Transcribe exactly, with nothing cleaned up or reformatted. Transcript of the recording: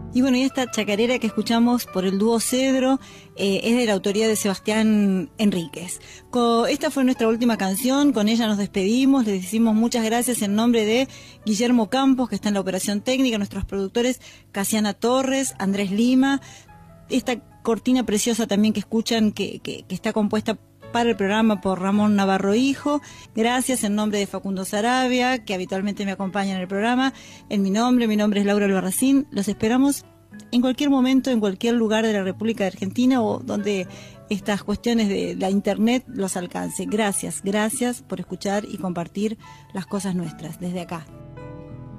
Y bueno, y esta chacarera que escuchamos por el dúo Cedro eh, es de la autoría de Sebastián Enríquez. Co esta fue nuestra última canción, con ella nos despedimos, les decimos muchas gracias en nombre de Guillermo Campos, que está en la operación técnica, nuestros productores Casiana Torres, Andrés Lima, esta cortina preciosa también que escuchan, que, que, que está compuesta para el programa por Ramón Navarro Hijo. Gracias en nombre de Facundo Sarabia, que habitualmente me acompaña en el programa. En mi nombre, mi nombre es Laura Albarracín. Los esperamos en cualquier momento, en cualquier lugar de la República de Argentina o donde estas cuestiones de la internet los alcancen. Gracias, gracias por escuchar y compartir las cosas nuestras desde acá.